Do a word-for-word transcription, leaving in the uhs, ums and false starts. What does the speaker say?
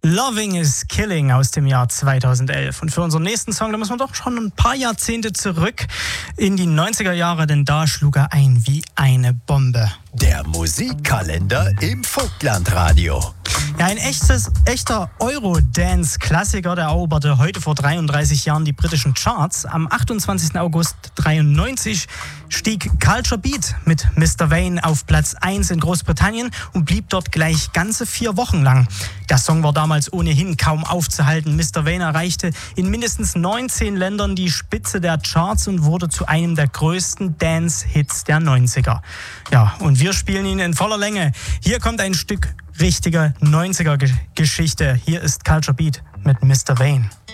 Loving is Killing aus dem Jahr zweitausendelf. Und für unseren nächsten Song, da müssen wir doch schon ein paar Jahrzehnte zurück in die neunziger Jahre, denn da schlug er ein wie eine Bombe. Der Musikkalender im Vogtlandradio. Ja, ein echtes, echter Eurodance-Klassiker, der eroberte heute vor dreiunddreißig Jahren die britischen Charts. Am achtundzwanzigsten August dreiundneunzig stieg Culture Beat mit Mister Vain auf Platz eins in Großbritannien und blieb dort gleich ganze vier Wochen lang. Der Song war damals ohnehin kaum aufzuhalten. Mister Vain erreichte in mindestens neunzehn Ländern die Spitze der Charts und wurde zu einem der größten Dance-Hits der neunziger. Ja, und wir spielen ihn in voller Länge. Hier kommt ein Stück richtige neunziger-Geschichte. Hier ist Culture Beat mit Mister Vain.